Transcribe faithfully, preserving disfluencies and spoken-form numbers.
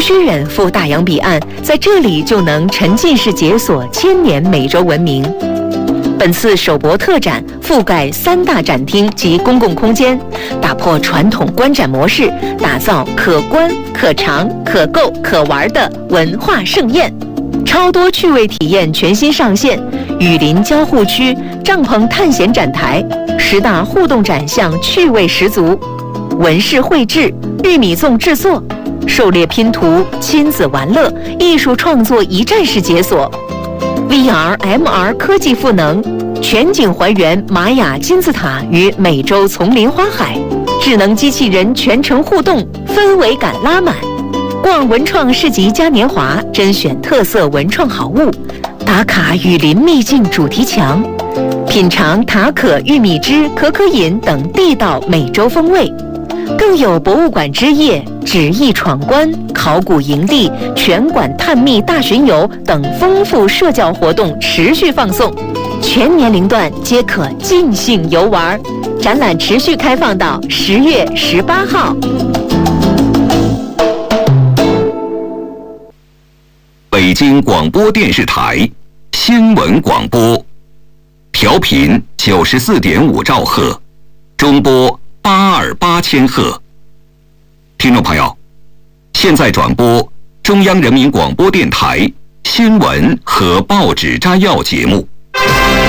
需远赴大洋彼岸，在这里就能沉浸式解锁千年美洲文明。本次首博特展覆盖三大展厅及公共空间，打破传统观展模式，打造可观、可尝、可购、可玩的文化盛宴。超多趣味体验全新上线，雨林交互区、帐篷探险展台、十大互动展项趣味十足，纹饰绘制、玉米粽制作、狩猎拼图、亲子玩乐、艺术创作一站式解锁。V R、M R 科技赋能，全景还原玛雅金字塔与美洲丛林花海，智能机器人全程互动，氛围感拉满。逛文创市集嘉年华，甄选特色文创好物，打卡雨林秘境主题墙，品尝塔可玉米汁、可可饮等地道美洲风味。更有博物馆之夜、纸艺闯关、考古营地、全馆探秘大巡游等丰富社交活动持续放送，全年龄段皆可尽兴游玩。展览持续开放到十月十八号。 北京广播电视台新闻广播，调频九十四点五兆赫，中波八二八千赫。听众朋友，现在转播中央人民广播电台新闻和报纸摘要节目。